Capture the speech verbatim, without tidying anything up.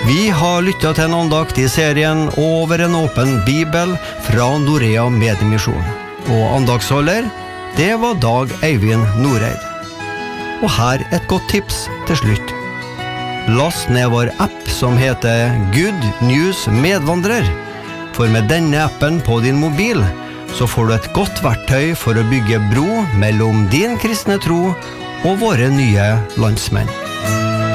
Vi har lyttet til en andakt i serien Over en åpen bibel fra Norea Mediemisjon. Og andaktsholder, det var Dag Eivind Noreid. Og her et godt tips til slutt. Last ned vår app som heter Good News Medvandrer. For med denne appen på din mobil, så får du et godt verktøy for å bygge bro mellom din kristne tro og våre nye landsmenn.